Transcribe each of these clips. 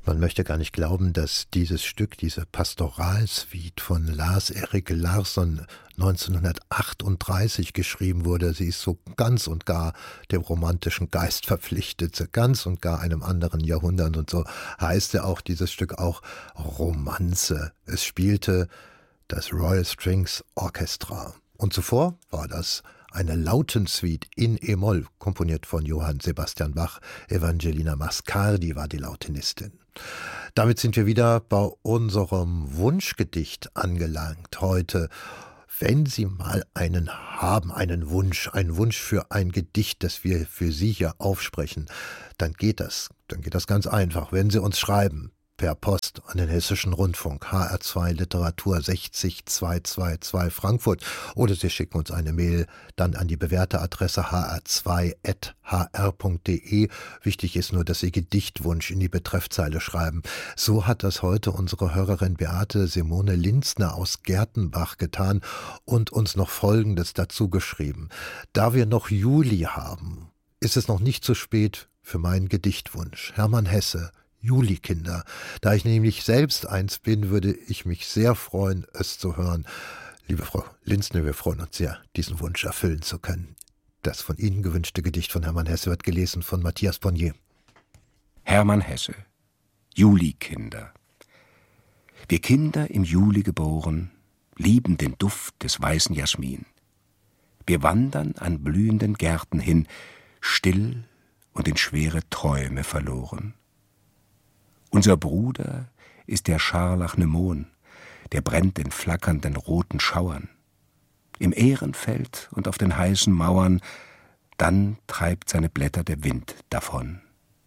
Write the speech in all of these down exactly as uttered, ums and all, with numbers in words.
Man möchte gar nicht glauben, dass dieses Stück, diese Pastoralsuite von Lars-Erik Larsson neunzehnhundertachtunddreißig geschrieben wurde. Sie ist so ganz und gar dem romantischen Geist verpflichtet, so ganz und gar einem anderen Jahrhundert. Und so heißt ja auch dieses Stück auch Romanze. Es spielte das Royal Strings Orchestra. Und zuvor war das eine Lautensuite in E-Moll, komponiert von Johann Sebastian Bach. Evangelina Mascardi war die Lautenistin. Damit sind wir wieder bei unserem Wunschgedicht angelangt heute. Wenn Sie mal einen haben, einen Wunsch, einen Wunsch für ein Gedicht, das wir für Sie hier aufsprechen, dann geht das. Dann geht das ganz einfach. Wenn Sie uns schreiben, per Post an den Hessischen Rundfunk, H R zwei Literatur sechzig zweihundertzweiundzwanzig Frankfurt, oder Sie schicken uns eine Mail dann an die bewährte Adresse h r zwei at h r punkt d e. Wichtig ist nur, dass Sie Gedichtwunsch in die Betreffzeile schreiben. So hat das heute unsere Hörerin Beate Simone Linzner aus Gertenbach getan und uns noch Folgendes dazu geschrieben. Da wir noch Juli haben, ist es noch nicht zu spät für meinen Gedichtwunsch. Hermann Hesse, Julikinder. Da ich nämlich selbst eins bin, würde ich mich sehr freuen, es zu hören. Liebe Frau Linzner, wir freuen uns sehr, diesen Wunsch erfüllen zu können. Das von Ihnen gewünschte Gedicht von Hermann Hesse wird gelesen von Matthias Bonnier. Hermann Hesse, Julikinder. Wir Kinder im Juli geboren, lieben den Duft des weißen Jasmin. Wir wandern an blühenden Gärten hin, still und in schwere Träume verloren. Unser Bruder ist der Scharlachnemon, der brennt in flackernden roten Schauern. Im Ährenfeld und auf den heißen Mauern, dann treibt seine Blätter der Wind davon.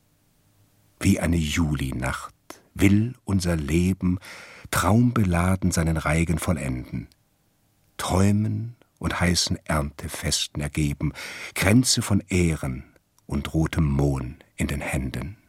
Wie eine Julinacht will unser Leben traumbeladen seinen Reigen vollenden, Träumen und heißen Erntefesten ergeben, Kränze von Ähren und rotem Mohn in den Händen.